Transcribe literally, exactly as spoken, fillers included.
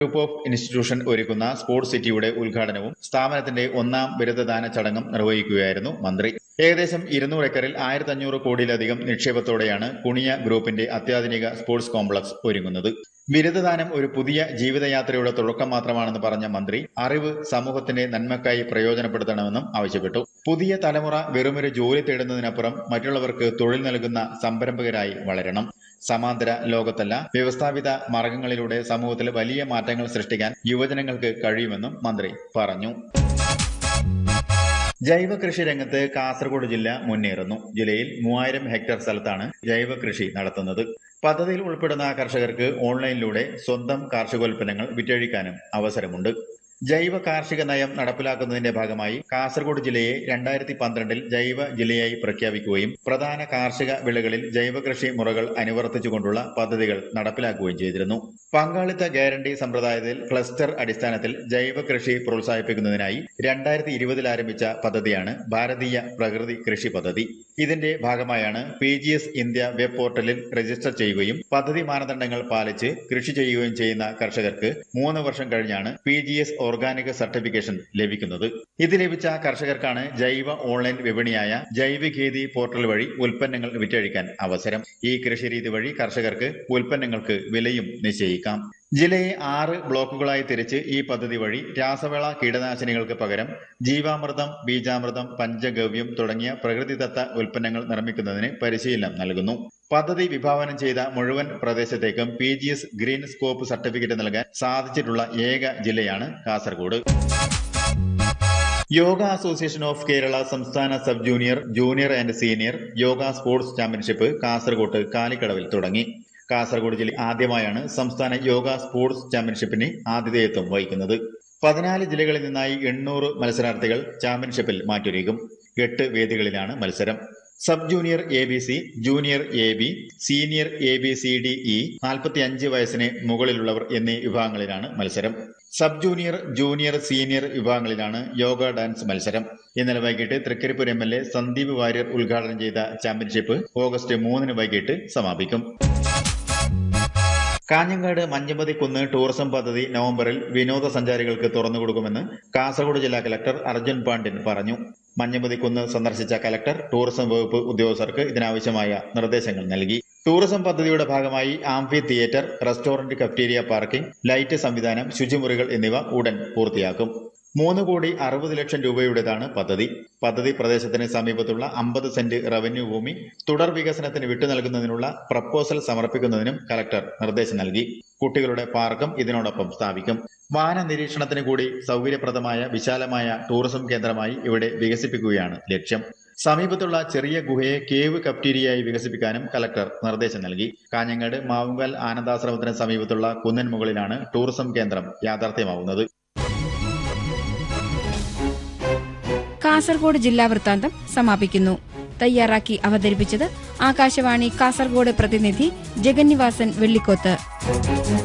Group of institution ഒരുക്കുന്ന sports സിറ്റിയുടെ ഉദ്ഘാടനവും സ്ഥാപനത്തിന്റെ ഒന്നാം ബിരുദദാന ചടങ്ങും നിർവഹിക്കുകയായിരുന്നു മന്ത്രി. ഏകദേശം ഇരുന്നൂറ് ഏക്കറിൽ ആയിരത്തി അഞ്ഞൂറ് കോടിയിലധികം നിക്ഷേപത്തോടെയാണ് കുണിയ ഗ്രൂപ്പിന്റെ അത്യാധുനിക സ്പോർട്സ് കോംപ്ലക്സ് ഒരുങ്ങുന്നത്. ബിരുദദാനം ഒരു പുതിയ ജീവിതയാത്രയുടെ തുടക്കം മാത്രമാണെന്ന് പറഞ്ഞ മന്ത്രി അറിവ് സമൂഹത്തിന്റെ നന്മക്കായി പ്രയോജനപ്പെടുത്തണമെന്നും ആവശ്യപ്പെട്ടു. പുതിയ തലമുറ വെറുമൊരു ജോലി തേടുന്നതിനപ്പുറം മറ്റുള്ളവർക്ക് തൊഴിൽ നൽകുന്ന സംരംഭകരായി വളരണം. സമാന്തര ലോകത്തല്ല, വ്യവസ്ഥാപിത മാർഗങ്ങളിലൂടെ സമൂഹത്തിൽ വലിയ മാറ്റങ്ങൾ സൃഷ്ടിക്കാൻ യുവജനങ്ങൾക്ക് കഴിയുമെന്നും മന്ത്രി പറഞ്ഞു. ജൈവ കൃഷി രംഗത്ത് കാസർഗോഡ് ജില്ല മുന്നേറുന്നു. ജില്ലയിൽ മൂവായിരം ഹെക്ടർ സ്ഥലത്താണ് ജൈവ കൃഷി നടത്തുന്നത്. പദ്ധതിയിൽ ഉൾപ്പെടുന്ന കർഷകർക്ക് ഓൺലൈനിലൂടെ സ്വന്തം കാർഷികോൽപ്പന്നങ്ങൾ വിറ്റഴിക്കാനും അവസരമുണ്ട്. ജൈവ കാർഷിക നയം നടപ്പിലാക്കുന്നതിന്റെ ഭാഗമായി കാസർഗോഡ് ജില്ലയെ രണ്ടായിരത്തി പന്ത്രണ്ടിൽ ജൈവ ജില്ലയായി പ്രഖ്യാപിക്കുകയും പ്രധാന കാർഷിക വിളകളിൽ ജൈവ കൃഷി മുറകൾ അനുവർത്തിച്ചുകൊണ്ടുള്ള പദ്ധതികൾ നടപ്പിലാക്കുകയും ചെയ്തിരുന്നു. പങ്കാളിത്ത ഗ്യാരണ്ടി സമ്പ്രദായത്തിൽ ക്ലസ്റ്റർ അടിസ്ഥാനത്തിൽ ജൈവ കൃഷി പ്രോത്സാഹിപ്പിക്കുന്നതിനായി രണ്ടായിരത്തി ഇരുപതിൽ ആരംഭിച്ച പദ്ധതിയാണ് ഭാരതീയ പ്രകൃതി കൃഷി പദ്ധതി. ഇതിന്റെ ഭാഗമായാണ് P G S India web പോർട്ടലിൽ രജിസ്റ്റർ ചെയ്യുകയും പദ്ധതി മാനദണ്ഡങ്ങൾ പാലിച്ച് കൃഷി ചെയ്യുകയും ചെയ്യുന്ന കർഷകർക്ക് മൂന്ന് വർഷം കഴിഞ്ഞാണ് P G S organic certification ലഭിക്കുന്നത്. ഇത് ലഭിച്ച കർഷകർക്കാണ് ജൈവ ഓൺലൈൻ വിപണിയായ ജൈവികേതി പോർട്ടൽ വഴി ഉൽപ്പന്നങ്ങൾ വിറ്റഴിക്കാൻ അവസരം. ഈ കൃഷിരീതി വഴി കർഷകർക്ക് ഉൽപ്പന്നങ്ങൾക്ക് വിലയും നിശ്ചയിക്കാം. ജില്ലയെ ആറ് ബ്ലോക്കുകളായി തിരിച്ച് ഈ പദ്ധതി വഴി രാസവള കീടനാശിനികൾക്ക് പകരം ജീവാമൃതം, ബീജാമൃതം, പഞ്ചഗവ്യം തുടങ്ങിയ പ്രകൃതിദത്ത ഉൽപ്പന്നങ്ങൾ നിർമ്മിക്കുന്നതിന് പരിശീലനം നൽകുന്നു. പദ്ധതി വിഭാവനം ചെയ്ത മുഴുവൻ പ്രദേശത്തേക്കും P G S green scope certificate നൽകാൻ സാധിച്ചിട്ടുള്ള ഏക ജില്ലയാണ് കാസർഗോഡ്. യോഗ അസോസിയേഷൻ ഓഫ് കേരള സംസ്ഥാന sub junior, junior and senior yoga sports championship Kasaragod കാലിക്കടവിൽ തുടങ്ങി. കാസർഗോഡ് ജില്ല ആദ്യമായാണ് സംസ്ഥാന യോഗ സ്പോർട്സ് ചാമ്പ്യൻഷിപ്പിന് ആതിഥേയത്വം വഹിക്കുന്നത്. പതിനാല് ജില്ലകളിൽ നിന്നായി എണ്ണൂറ് മത്സരാർത്ഥികൾ ചാമ്പ്യൻഷിപ്പിൽ മാറ്റൊരുക്കും. എട്ട് വേദികളിലാണ് മത്സരം. Sub junior A B C, junior A B, senior A B C D E, നാൽപ്പത്തി അഞ്ച് വയസ്സിന് മുകളിലുള്ളവർ എന്നീ വിഭാഗങ്ങളിലാണ് മത്സരം. Sub junior, junior, senior വിഭാഗങ്ങളിലാണ് yoga dance മത്സരം. ഇന്നലെ വൈകിട്ട് Trikaripur M L A Sandeep Warrier ഉദ്ഘാടനം ചെയ്ത ചാമ്പ്യൻഷിപ്പ് ഓഗസ്റ്റ് മൂന്നിന് വൈകിട്ട് സമാപിക്കും. കാഞ്ഞങ്ങാട് മഞ്ഞമതിക്കുന്ന് ടൂറിസം പദ്ധതി നവംബറിൽ വിനോദസഞ്ചാരികൾക്ക് തുറന്നുകൊടുക്കുമെന്ന് കാസർഗോഡ് ജില്ലാ കലക്ടർ അർജുൻ പാണ്ഡ്യൻ പറഞ്ഞു. മഞ്ഞമതിക്കുന്ന് സന്ദർശിച്ച കലക്ടർ ടൂറിസം വകുപ്പ് ഉദ്യോഗസ്ഥർക്ക് ഇതിനാവശ്യമായ നിർദ്ദേശങ്ങൾ നൽകി. ടൂറിസം പദ്ധതിയുടെ ഭാഗമായി amphi theatre, restaurant, cafeteria, parking, light സംവിധാനം, ശുചിമുറികൾ എന്നിവ ഉടൻ പൂർത്തിയാക്കും. മൂന്ന് കോടി അറുപത് ലക്ഷം രൂപയുടേതാണ് പദ്ധതി. പദ്ധതി പ്രദേശത്തിന് സമീപത്തുള്ള അമ്പത് സെന്റ് റവന്യൂ ഭൂമി തുടർ വികസനത്തിന് വിട്ടു നൽകുന്നതിനുള്ള പ്രപ്പോസൽ സമർപ്പിക്കുന്നതിനും കലക്ടർ നിർദ്ദേശം നൽകി. കുട്ടികളുടെ പാർക്കും ഇതിനോടൊപ്പം സ്ഥാപിക്കും. വാഹന നിരീക്ഷണത്തിന് കൂടി സൗകര്യപ്രദമായ വിശാലമായ ടൂറിസം കേന്ദ്രമായി ഇവിടെ വികസിപ്പിക്കുകയാണ് ലക്ഷ്യം. സമീപത്തുള്ള ചെറിയ ഗുഹയെ കേവ് കഫ്റ്റീരിയയായി വികസിപ്പിക്കാനും കലക്ടർ നിർദ്ദേശം നൽകി. കാഞ്ഞങ്ങാട് മാവുങ്കൽ ആനന്ദാശ്രമത്തിന് സമീപത്തുള്ള കുന്നിൻ മുകളിലാണ് ടൂറിസം കേന്ദ്രം യാഥാർത്ഥ്യമാവുന്നത്. കാസർഗോഡ് ജില്ലാ വൃത്താന്തം സമാപിക്കുന്നു. തയ്യാറാക്കി അവതരിപ്പിച്ചത് ആകാശവാണി കാസർഗോഡ് പ്രതിനിധി ജഗന്നിവാസൻ വെള്ളിക്കോത്ത്.